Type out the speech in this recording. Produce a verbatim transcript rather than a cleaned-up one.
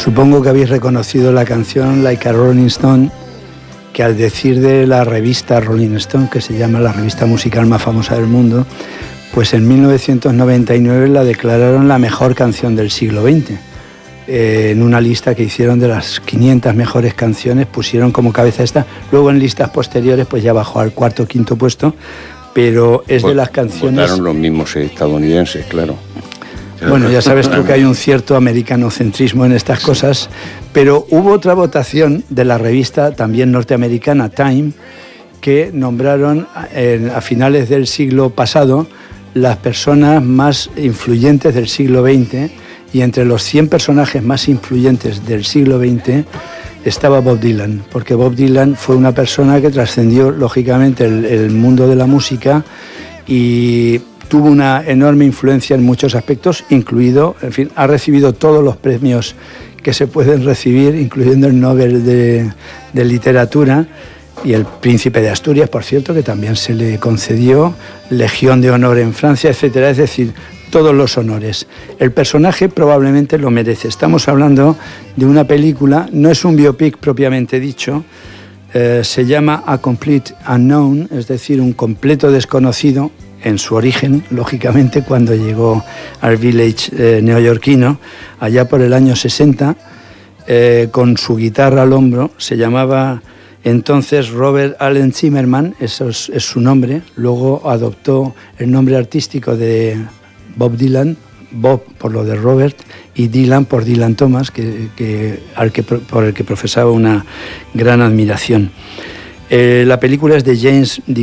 Supongo que habéis reconocido la canción Like a Rolling Stone, que al decir de la revista Rolling Stone, que se llama la revista musical más famosa del mundo, pues en mil novecientos noventa y nueve la declararon la mejor canción del siglo veinte. Eh, en una lista que hicieron de las quinientas mejores canciones, pusieron como cabeza esta. Luego en listas posteriores pues ya bajó al cuarto o quinto puesto, pero es de las canciones... Votaron los mismos estadounidenses, claro. Bueno, ya sabes tú que hay un cierto americanocentrismo en estas cosas, pero hubo otra votación de la revista también norteamericana Time, que nombraron eh, a finales del siglo pasado las personas más influyentes del siglo veinte, y entre los cien personajes más influyentes del siglo veinte estaba Bob Dylan, porque Bob Dylan fue una persona que trascendió lógicamente el, el mundo de la música y tuvo una enorme influencia en muchos aspectos, incluido, en fin, ha recibido todos los premios que se pueden recibir, incluyendo el Nobel de, de Literatura y el Príncipe de Asturias, por cierto, que también se le concedió, Legión de Honor en Francia, etcétera. Es decir, todos los honores. El personaje probablemente lo merece. Estamos hablando de una película, no es un biopic propiamente dicho, eh, se llama A Complete Unknown, es decir, un completo desconocido en su origen, lógicamente, cuando llegó al village eh, neoyorquino, allá por el año sesenta, eh, con su guitarra al hombro. Se llamaba entonces Robert Allen Zimmerman, eso es, es su nombre. Luego adoptó el nombre artístico de Bob Dylan, Bob por lo de Robert y Dylan por Dylan Thomas, que, que, al que, por el que profesaba una gran admiración. Eh, la película es de James